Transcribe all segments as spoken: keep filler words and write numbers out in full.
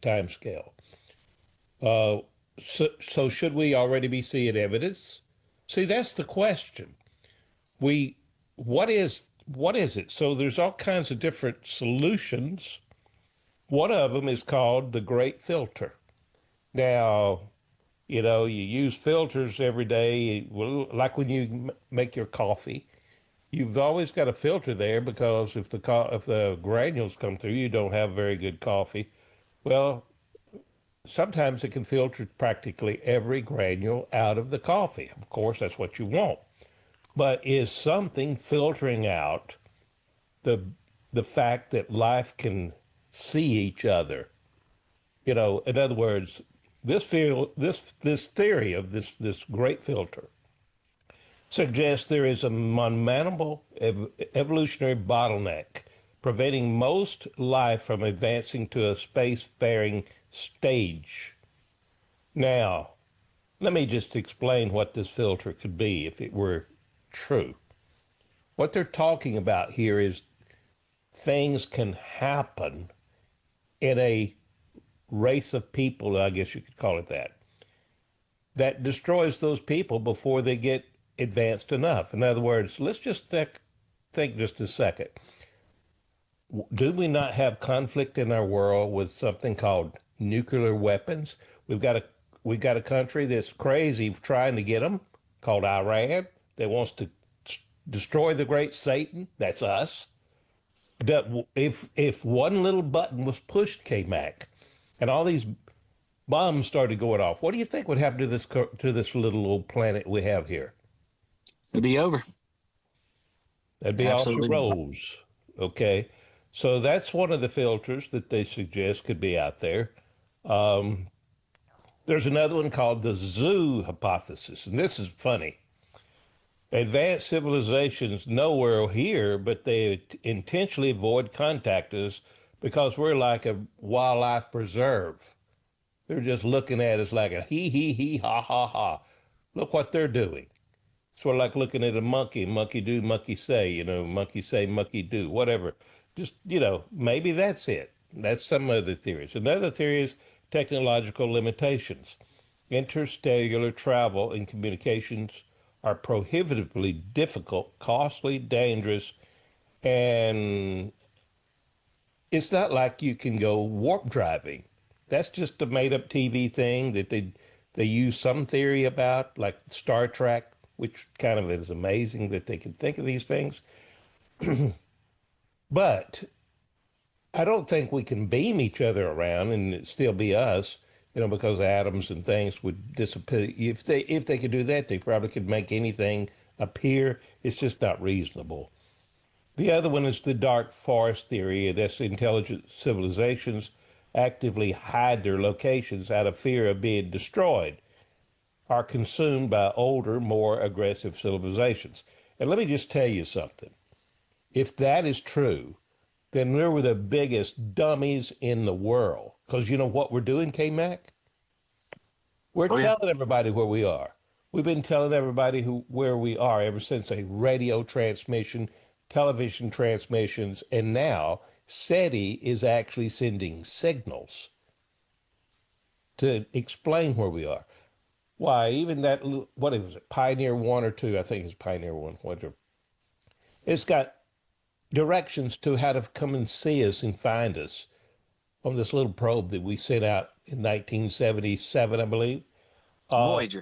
time scale. Uh, so, so should we already be seeing evidence? See, that's the question. We, what is what is it? So there's all kinds of different solutions. One of them is called the Great Filter. Now, you know, you use filters every day, well, like when you m- make your coffee. You've always got a filter there because if the co- if the granules come through, you don't have very good coffee. Well, sometimes it can filter practically every granule out of the coffee. Of course, that's what you want. But is something filtering out the the fact that life can see each other? You know, in other words, this field, this this theory of this this great filter suggests there is a monumental ev- evolutionary bottleneck preventing most life from advancing to a spacefaring stage. Now, let me just explain what this filter could be if it were true. What they're talking about here is things can happen in a race of people, I guess you could call it that, that destroys those people before they get advanced enough. In other words, let's just think, think just a second. Do we not have conflict in our world with something called nuclear weapons? We've got a we've got a country that's crazy trying to get them, called Iran, that wants to destroy the great Satan. That's us. That if if one little button was pushed, K-Mac, and all these bombs started going off, what do you think would happen to this to this little old planet we have here? It'd be over. That'd be all she Absolutely. rolls. Okay. So that's one of the filters that they suggest could be out there. Um, there's another one called the zoo hypothesis. And this is funny. Advanced civilizations know we're here, but they intentionally avoid contact us because we're like a wildlife preserve. They're just looking at us like a hee hee hee ha ha ha. Look what they're doing. Sort of like looking at a monkey, monkey do, monkey say, you know, monkey say, monkey do, whatever. Just, you know, maybe that's it. That's some other theories. Another theory is technological limitations. Interstellar travel and communications are prohibitively difficult, costly, dangerous, and it's not like you can go warp driving. That's just a made up T V thing that they they use some theory about, like Star Trek, which kind of is amazing that they can think of these things. But I don't think we can beam each other around and it still be us, you know, because atoms and things would disappear. If they if they could do that, they probably could make anything appear. It's just not reasonable. The other one is the dark forest theory. That's intelligent civilizations actively hide their locations out of fear of being destroyed, are consumed by older, more aggressive civilizations. And let me just tell you something. If that is true, then we were the biggest dummies in the world. Because you know what we're doing, K-Mac? We're Oh yeah. telling everybody where we are. We've been telling everybody who where we are ever since a radio transmission, television transmissions, and now SETI is actually sending signals to explain where we are. Why, even that, what was it, Pioneer One or Two? I think it's Pioneer One. Whatever. It's got directions to how to come and see us and find us on this little probe that we sent out in nineteen seventy-seven, I believe. Uh, Voyager.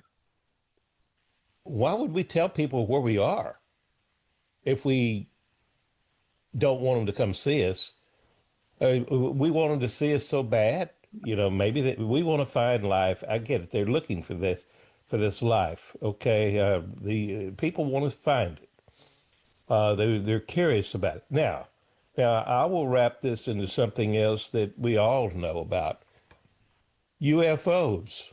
why would we tell people where we are if we don't want them to come see us? Uh, we want them to see us so bad. You know, maybe that we want to find life. I get it. They're looking for this, for this life. Okay, uh, the uh, people want to find it. Uh, they they're curious about it. Now, now I will wrap this into something else that we all know about: U F Os.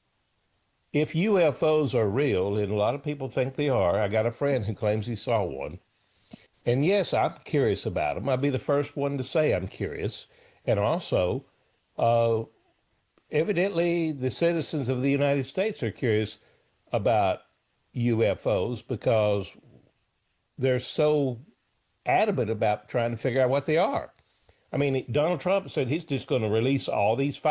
If U F Os are real, and a lot of people think they are, I got a friend who claims he saw one. And yes, I'm curious about them. I'll be the first one to say I'm curious. And also, uh, evidently, the citizens of the United States are curious about U F Os because they're so adamant about trying to figure out what they are. I mean, Donald Trump said he's just going to release all these